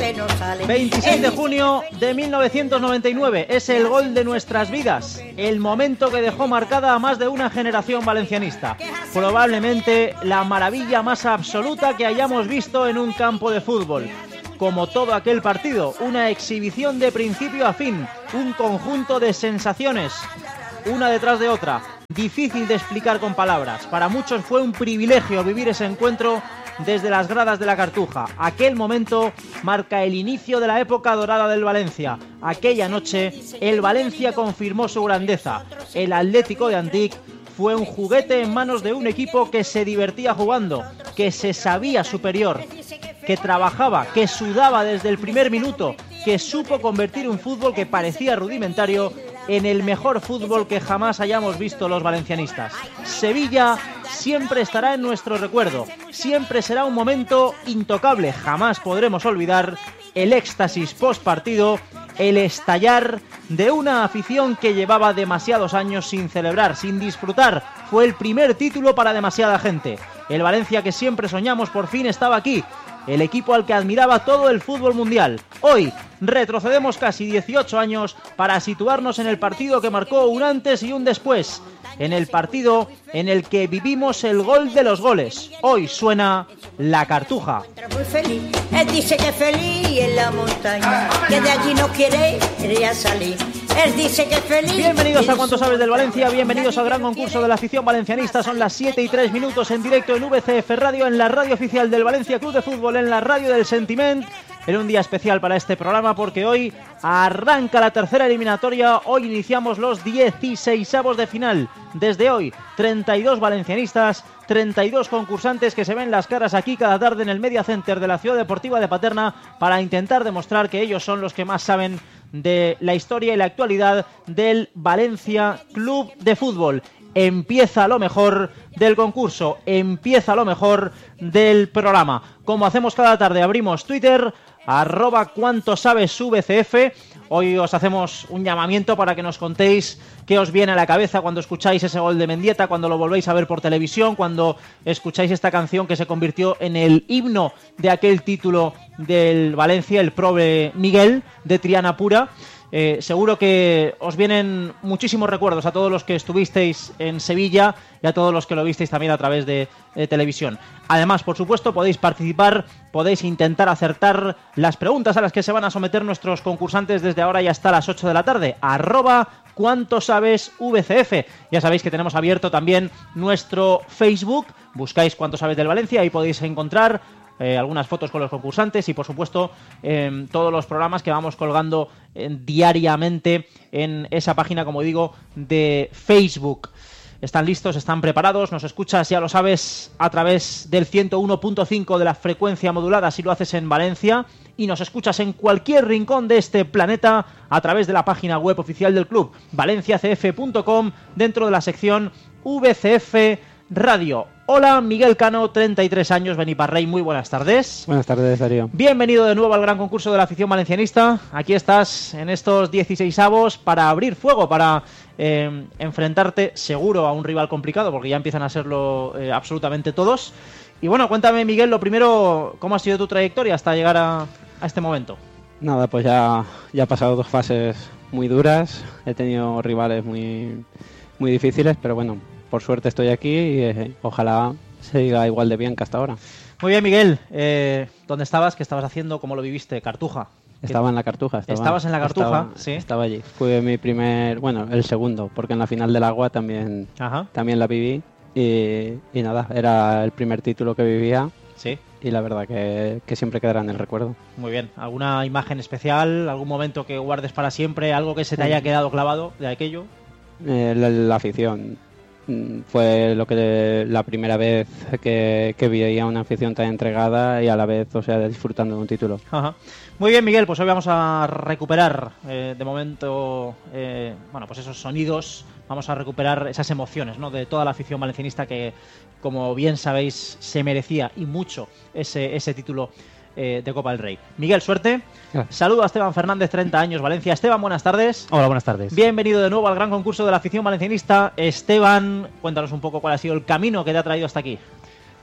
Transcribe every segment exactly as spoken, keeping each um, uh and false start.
usted no sale. veintiséis de junio de mil novecientos noventa y nueve, es el gol de nuestras vidas, el momento que dejó marcada a más de una generación valencianista. Probablemente la maravilla más absoluta que hayamos visto en un campo de fútbol. Como todo aquel partido, una exhibición de principio a fin, un conjunto de sensaciones, una detrás de otra, difícil de explicar con palabras. Para muchos fue un privilegio vivir ese encuentro desde las gradas de la Cartuja. Aquel momento marca el inicio de la época dorada del Valencia. Aquella noche, el Valencia confirmó su grandeza. El Atlético de Antic fue un juguete en manos de un equipo que se divertía jugando, que se sabía superior, que trabajaba, que sudaba desde el primer minuto, que supo convertir un fútbol que parecía rudimentario en el mejor fútbol que jamás hayamos visto los valencianistas. Sevilla siempre estará en nuestro recuerdo, siempre será un momento intocable, jamás podremos olvidar el éxtasis post partido, el estallar de una afición que llevaba demasiados años sin celebrar, sin disfrutar. Fue el primer título para demasiada gente. El Valencia que siempre soñamos por fin estaba aquí. El equipo al que admiraba todo el fútbol mundial. Hoy retrocedemos casi dieciocho años para situarnos en el partido que marcó un antes y un después. En el partido en el que vivimos el gol de los goles. Hoy suena la Cartuja. Muy feliz, él dice que es feliz en la montaña, que de allí no quiere quería salir. Él dice que es feliz. Bienvenidos a Cuánto Sabes del Valencia, bienvenidos al gran concurso de la afición valencianista. Son las siete y tres minutos en directo en V C F Radio, en la radio oficial del Valencia Club de Fútbol, en la radio del Sentiment. En un día especial para este programa porque hoy arranca la tercera eliminatoria. Hoy iniciamos los dieciseisavos de final. Desde hoy, treinta y dos valencianistas, treinta y dos concursantes que se ven las caras aquí cada tarde en el Media Center de la Ciudad Deportiva de Paterna para intentar demostrar que ellos son los que más saben de la historia y la actualidad del Valencia Club de Fútbol. Empieza lo mejor del concurso, empieza lo mejor del programa. Como hacemos cada tarde, abrimos Twitter, arroba cuánto sabes V C F. Hoy os hacemos un llamamiento para que nos contéis qué os viene a la cabeza cuando escucháis ese gol de Mendieta, cuando lo volvéis a ver por televisión, cuando escucháis esta canción que se convirtió en el himno de aquel título del Valencia, el Prove Miguel de Triana Pura. Eh, seguro que os vienen muchísimos recuerdos a todos los que estuvisteis en Sevilla y a todos los que lo visteis también a través de, de televisión. Además, por supuesto, podéis participar, podéis intentar acertar las preguntas a las que se van a someter nuestros concursantes desde ahora y hasta las ocho de la tarde. Arroba cuánto sabes V C F. Ya sabéis que tenemos abierto también nuestro Facebook. Buscáis Cuánto Sabes del Valencia y podéis encontrar Eh, algunas fotos con los concursantes y por supuesto eh, todos los programas que vamos colgando eh, diariamente en esa página, como digo, de Facebook. Están listos, están preparados, nos escuchas, ya lo sabes, a través del ciento uno punto cinco de la frecuencia modulada si lo haces en Valencia, y nos escuchas en cualquier rincón de este planeta a través de la página web oficial del club, valencia c f punto com, dentro de la sección V C F Radio. Hola, Miguel Cano, treinta y tres años, Beniparrey, muy buenas tardes. Buenas tardes, Darío. Bienvenido de nuevo al gran concurso de la afición valencianista. Aquí estás en estos dieciseisavos para abrir fuego, para eh, enfrentarte seguro a un rival complicado, porque ya empiezan a serlo eh, absolutamente todos. Y bueno, cuéntame, Miguel, lo primero, ¿cómo ha sido tu trayectoria hasta llegar a, a este momento? Nada, pues ya, ya he pasado dos fases muy duras, he tenido rivales muy, muy difíciles, pero bueno, por suerte estoy aquí y eh, ojalá siga igual de bien que hasta ahora. Muy bien, Miguel. Eh, ¿Dónde estabas? ¿Qué estabas haciendo? ¿Cómo lo viviste? Cartuja. Estaba en la Cartuja. Estaba, ¿Estabas en la Cartuja? Estaba, sí. Estaba allí. Fue mi primer, bueno, el segundo, porque en la final del Agua también, Ajá. también la viví. Y, y nada, era el primer título que vivía. Sí. Y la verdad que, que siempre quedará en el recuerdo. Muy bien. ¿Alguna imagen especial? ¿Algún momento que guardes para siempre? ¿Algo que se te haya quedado clavado de aquello? Eh, la, la afición. Fue lo que la primera vez que, que veía una afición tan entregada y a la vez, o sea, disfrutando de un título. Ajá. Muy bien, Miguel, pues hoy vamos a recuperar eh, de momento eh, bueno, pues esos sonidos, vamos a recuperar esas emociones, ¿no?, de toda la afición valencianista que, como bien sabéis, se merecía y mucho ese, ese título eh, de Copa del Rey. Miguel, suerte. Gracias. Saludo a Esteban Fernández, treinta años, Valencia. Esteban, buenas tardes. Hola, buenas tardes. Bienvenido de nuevo al gran concurso de la afición valencianista. Esteban, cuéntanos un poco cuál ha sido el camino que te ha traído hasta aquí.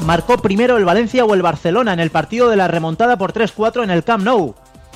marcó primero el Valencia o el Barcelona en el partido de la remontada por tres cuatro en el Camp Nou?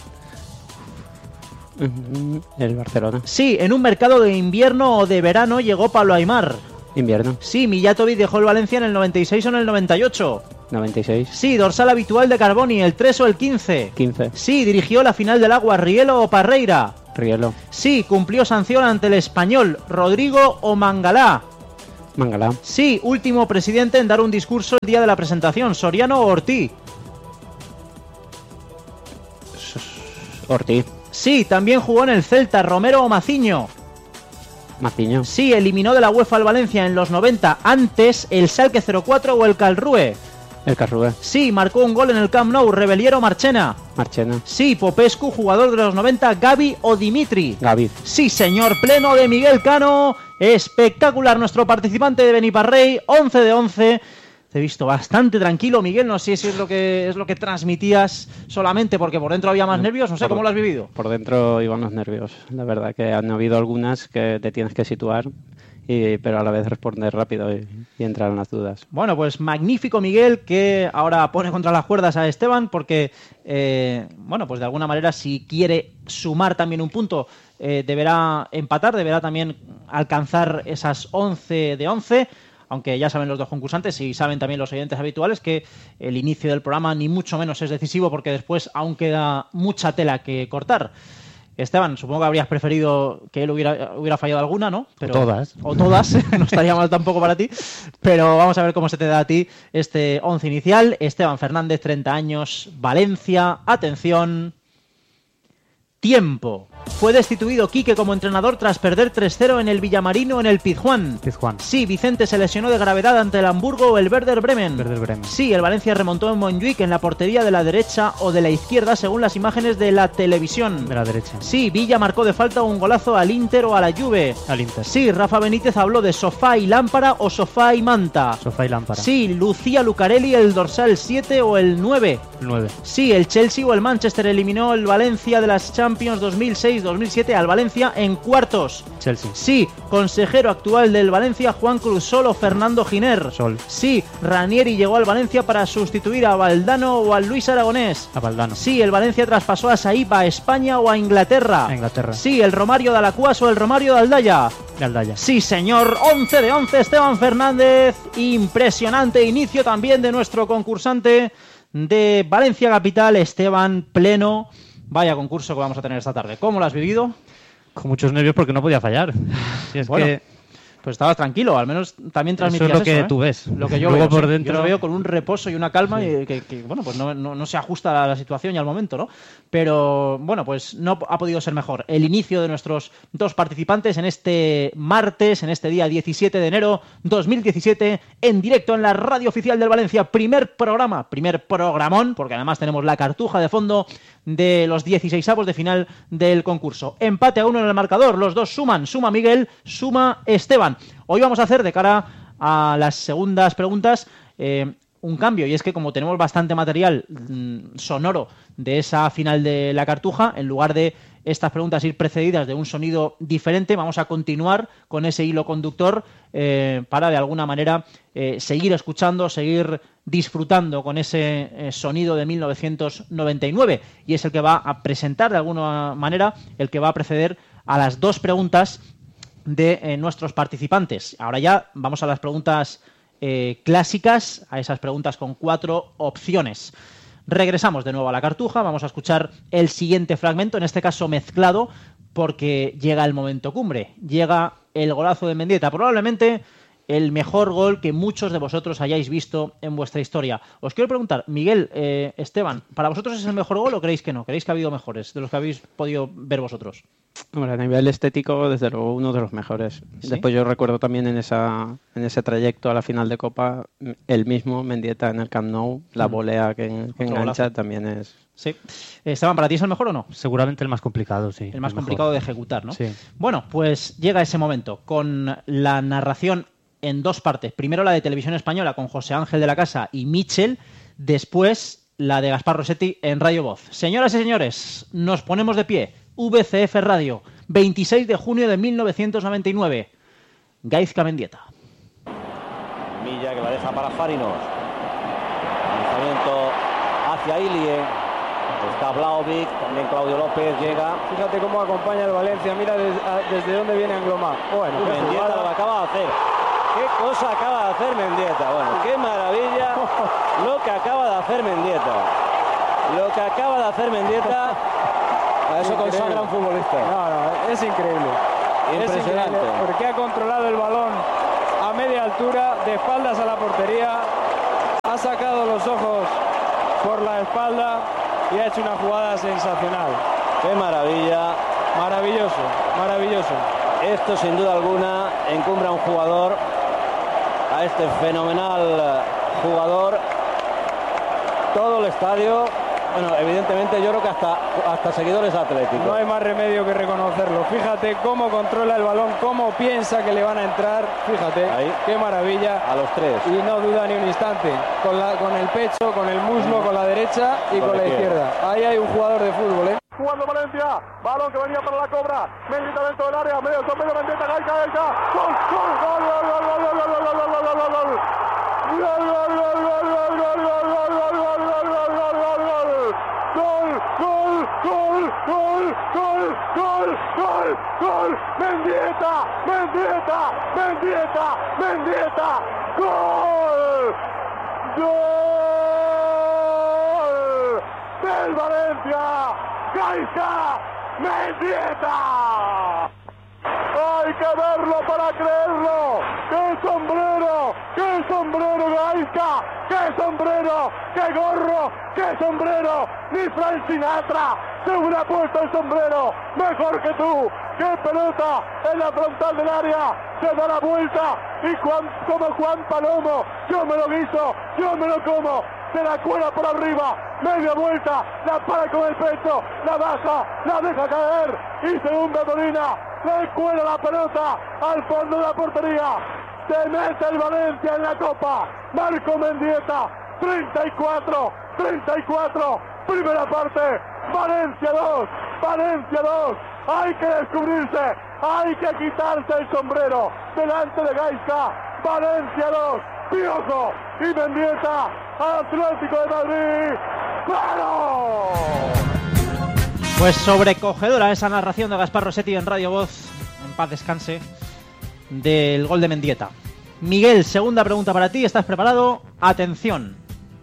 El Barcelona. Sí, en un mercado de invierno o de verano llegó Pablo Aimar. Invierno. Sí, Mijatovic dejó el Valencia en el noventa y seis o en el noventa y ocho. noventa y seis. Sí, dorsal habitual de Carboni, el tres o el quince. quince. Sí, dirigió la final del Agua, Rielo o Parreira. Rielo. Sí, cumplió sanción ante el Español, Rodrigo o Mangalá. Mangalá. Sí, último presidente en dar un discurso el día de la presentación, Soriano o Ortiz. Ortiz. Sí, también jugó en el Celta, Romero o Maciño. Maciño. Sí, eliminó de la UEFA al Valencia en los noventa, antes el Schalke cero cuatro o el Karlsruhe. El Karlsruhe. Sí, marcó un gol en el Camp Nou, Rebeliero o Marchena. Marchena. Sí, Popescu, jugador de los noventa, Gavi o Dimitri. Gavi. Sí, señor, pleno de Miguel Cano. Espectacular nuestro participante de Beniparrey, once de once. Te he visto bastante tranquilo, Miguel. No sé si es lo que es lo que transmitías solamente porque por dentro había más nervios. No sé por, cómo lo has vivido. Por dentro iban los nervios. La verdad que han habido algunas que te tienes que situar, y, pero a la vez responder rápido y, y entrar en las dudas. Bueno, pues magnífico Miguel, que ahora pone contra las cuerdas a Esteban porque, eh, bueno, pues de alguna manera si quiere sumar también un punto, eh, deberá empatar, deberá también alcanzar esas once de once. Aunque ya saben los dos concursantes y saben también los oyentes habituales que el inicio del programa ni mucho menos es decisivo porque después aún queda mucha tela que cortar. Esteban, supongo que habrías preferido que él hubiera, hubiera fallado alguna, ¿no? Pero, o todas. O todas, no estaría mal tampoco para ti. Pero vamos a ver cómo se te da a ti este once inicial. Esteban Fernández, treinta años, Valencia. Atención. Tiempo. Fue destituido Quique como entrenador tras perder tres cero en el Villamarino en el Pizjuán. Pizjuán. Sí, Vicente se lesionó de gravedad ante el Hamburgo o el Werder Bremen. Werder Bremen. Sí, el Valencia remontó en Montjuic en la portería de la derecha o de la izquierda según las imágenes de la televisión. De la derecha. Sí, Villa marcó de falta un golazo al Inter o a la Juve. Al Inter. Sí, Rafa Benítez habló de sofá y lámpara o sofá y manta. Sofá y lámpara. Sí, Lucía Lucarelli el dorsal siete o el nueve. El nueve. Sí, el Chelsea o el Manchester eliminó el Valencia de las Champions dos mil seis dos mil siete al Valencia en cuartos. Chelsea. Sí, consejero actual del Valencia Juan Cruz Sol o Fernando Giner. Sol. Sí, Ranieri llegó al Valencia para sustituir a Valdano o a Luis Aragonés. A Valdano. Sí, el Valencia traspasó a Saïb a España o a Inglaterra. A Inglaterra. Sí, el Romario de Alacuas o el Romario de Aldaya. De Aldaya. Sí, señor, once de once Esteban Fernández. Impresionante inicio también de nuestro concursante de Valencia Capital, Esteban Pleno. Vaya concurso que vamos a tener esta tarde. ¿Cómo lo has vivido? Con muchos nervios porque no podía fallar. Si es bueno, que... pues estabas tranquilo, al menos también transmitías eso. Es lo que eso, ¿eh? tú ves. Lo que yo Luego veo, por sí. dentro... Yo lo veo con un reposo y una calma sí. y que, que, bueno, pues no, no, no se ajusta a la situación y al momento, ¿no? Pero, bueno, pues no ha podido ser mejor. El inicio de nuestros dos participantes en este martes, en este día diecisiete de enero dos mil diecisiete, en directo en la radio oficial del Valencia. Primer programa, primer programón, porque además tenemos la cartuja de fondo de los dieciseisavos de final del concurso. Empate a uno en el marcador, los dos suman, suma Miguel, suma Esteban. Hoy vamos a hacer de cara a las segundas preguntas eh, un cambio, y es que como tenemos bastante material mmm, sonoro de esa final de la cartuja, en lugar de estas preguntas ir precedidas de un sonido diferente, vamos a continuar con ese hilo conductor eh, para de alguna manera eh, seguir escuchando, seguir disfrutando con ese eh, sonido de mil novecientos noventa y nueve, y es el que va a presentar de alguna manera, el que va a preceder a las dos preguntas de eh, nuestros participantes. Ahora ya vamos a las preguntas eh, clásicas, a esas preguntas con cuatro opciones. Regresamos de nuevo a la cartuja, vamos a escuchar el siguiente fragmento, en este caso mezclado, porque llega el momento cumbre, llega el golazo de Mendieta, probablemente el mejor gol que muchos de vosotros hayáis visto en vuestra historia. Os quiero preguntar, Miguel, eh, Esteban, ¿para vosotros es el mejor gol o creéis que no? ¿Creéis que ha habido mejores de los que habéis podido ver vosotros? Hombre, a nivel estético, desde luego, uno de los mejores. ¿Sí? Después yo recuerdo también en esa en ese trayecto a la final de Copa, el mismo Mendieta en el Camp Nou, la volea que, que engancha golazo. También es... Sí. Esteban, ¿para ti es el mejor o no? Seguramente el más complicado, sí. El más el complicado mejor. de ejecutar, ¿no? Sí. Bueno, pues llega ese momento con la narración en dos partes. Primero la de Televisión Española con José Ángel de la Casa y Michel, después la de Gaspar Rossetti en Radio Voz. Señoras y señores, nos ponemos de pie. V C F Radio, veintiséis de junio de mil novecientos noventa y nueve. Gaizka Mendieta. Milla que la deja para Farinos. Lanzamiento hacia Ilie. Está Vlahovic, también Claudio López llega. Fíjate cómo acompaña el Valencia, mira desde, desde dónde viene Anglomar. Bueno, uh, Mendieta lo acaba de hacer. ¿Qué cosa acaba de hacer Mendieta? Bueno, qué maravilla lo que acaba de hacer Mendieta. Lo que acaba de hacer Mendieta, a eso increíble. Consagra un futbolista. No, no, es increíble. Impresionante. Es increíble porque ha controlado el balón a media altura, de espaldas a la portería, ha sacado los ojos por la espalda y ha hecho una jugada sensacional. Qué maravilla. Maravilloso, maravilloso. Esto sin duda alguna encumbra a un jugador, a este fenomenal jugador. Todo el estadio, bueno, evidentemente yo creo que hasta, hasta seguidores atléticos. No hay más remedio que reconocerlo. Fíjate cómo controla el balón, cómo piensa que le van a entrar. Fíjate, ahí, qué maravilla. A los tres. Y no duda ni un instante. Con, la, con el pecho, con el muslo, con la derecha y con, con la izquierda. izquierda. Ahí hay un jugador de fútbol, ¿eh? Jugando Valencia, balón que venía para la cobra, Mendieta dentro del área, medio son medio Mendieta, Gaisca, Gaisca, gol, gol, gol, gol, gol, gol, gol, gol, gol, gol, gol, gol, gol, gol, gol, Mendieta, Mendieta, Mendieta, Mendieta, gol, gol del Valencia, Gaisca, Mendieta. Hay que verlo para creerlo. ¡Qué sombrero! ¡Qué sombrero, Gaisca! ¡Qué sombrero! ¡Qué gorro! ¡Qué sombrero! ¡Ni Frank Sinatra se hubiera puesto el sombrero mejor que tú! ¡Qué pelota en la frontal del área! Se da la vuelta y Juan, como Juan Palomo, yo me lo guiso, yo me lo como. Se la cuela por arriba, media vuelta, la para con el pecho, la baja, la deja caer y según Medolina le cuela la pelota al fondo de la portería. Se mete el Valencia en la copa. Marco Mendieta, treinta y cuatro, treinta y cuatro, primera parte, Valencia dos, Valencia dos. Hay que descubrirse, hay que quitarse el sombrero delante de Gaisca. Valencia dos, Piojo y Mendieta, Atlético de Madrid, ¡claro! Pues sobrecogedora esa narración de Gaspar Rossetti en Radio Voz, en paz descanse, del gol de Mendieta. Miguel, segunda pregunta para ti, ¿estás preparado? Atención.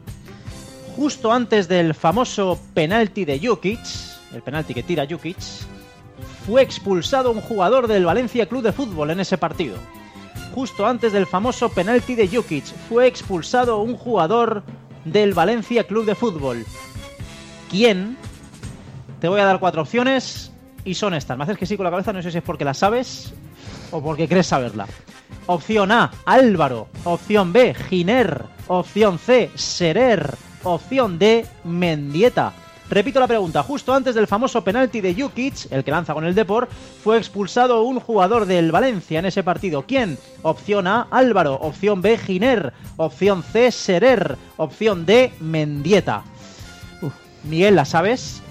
Justo antes del famoso penalti de Jukic, el penalti que tira Jukic, fue expulsado un jugador del Valencia Club de Fútbol en ese partido. Justo antes del famoso penalti de Jukic fue expulsado un jugador del Valencia Club de Fútbol. ¿Quién? Te voy a dar cuatro opciones y son estas. Me haces que sí con la cabeza, no sé si es porque la sabes o porque crees saberla. Opción A, Álvaro. Opción B, Giner. Opción C, Serer. Opción D, Mendieta. Repito la pregunta. Justo antes del famoso penalti de Jukic, el que lanza con el Depor, fue expulsado un jugador del Valencia en ese partido. ¿Quién? Opción A, Álvaro. Opción B, Giner. Opción C, Serer. Opción D, Mendieta. Uf. Miguel, ¿la sabes?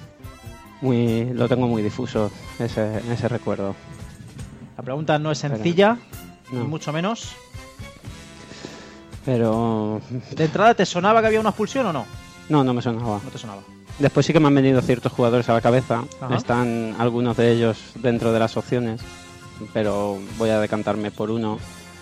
Muy, lo tengo muy difuso, ese, ese recuerdo. La pregunta no es sencilla, Pero, no. ni mucho menos. Pero... ¿De entrada te sonaba que había una expulsión o no? No, no me sonaba. No te sonaba. Después sí que me han venido ciertos jugadores a la cabeza. Ajá. Están algunos de ellos dentro de las opciones, pero voy a decantarme por uno.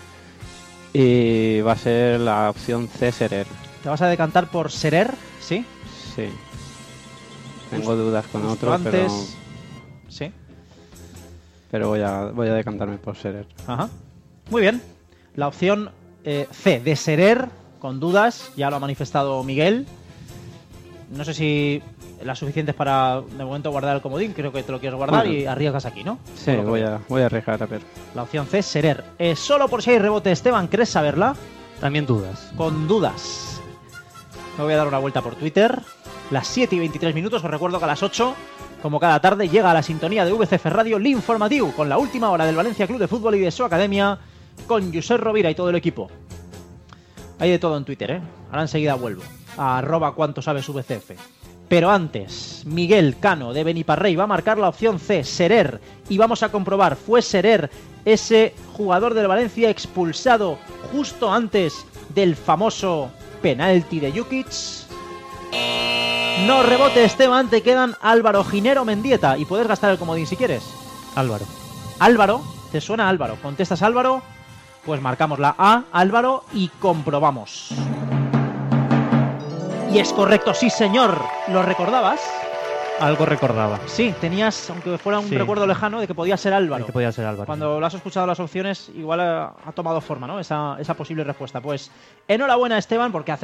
Y va a ser la opción C, Serer. ¿Te vas a decantar por Serer? ¿Sí? Sí. Tengo dudas con Justo otro, antes... pero... Sí. Pero voy a, voy a decantarme por Serer. Ajá. Muy bien. La opción eh, C, de Serer, con dudas, ya lo ha manifestado Miguel. No sé si las suficientes para, de momento, guardar el comodín. Creo que te lo quieres guardar bueno, y arriesgas aquí, ¿no? Sí, voy a, voy a arriesgar, a ver. La opción C, Serer. Eh, solo por si hay rebote, Esteban, ¿crees saberla? También dudas. Con dudas. Me voy a dar una vuelta por Twitter. Las siete y veintitrés minutos, os recuerdo que a las ocho, como cada tarde, llega a la sintonía de V C F Radio l'Informatiu, con la última hora del Valencia Club de Fútbol y de su academia, con Josep Rovira y todo el equipo. Hay de todo en Twitter, ¿eh? Ahora enseguida vuelvo a arroba cuanto sabes V C F. Pero antes, Miguel Cano de Beniparrey va a marcar la opción C, Serer, y vamos a comprobar, ¿fue Serer ese jugador del Valencia expulsado justo antes del famoso penalti de Jukic. No rebote, Esteban, te quedan Álvaro, Ginero, Mendieta. Y puedes gastar el comodín si quieres. Álvaro. Álvaro, ¿te suena Álvaro? Contestas Álvaro, pues marcamos la A, Álvaro, y comprobamos. Y es correcto, sí señor. ¿Lo recordabas? Algo recordaba. Sí, tenías, aunque fuera un Sí. recuerdo lejano, de que podía ser Álvaro. De que podía ser Álvaro. Cuando lo has escuchado las opciones, igual ha, ha tomado forma, ¿no? Esa, esa posible respuesta. Pues enhorabuena, Esteban, porque hace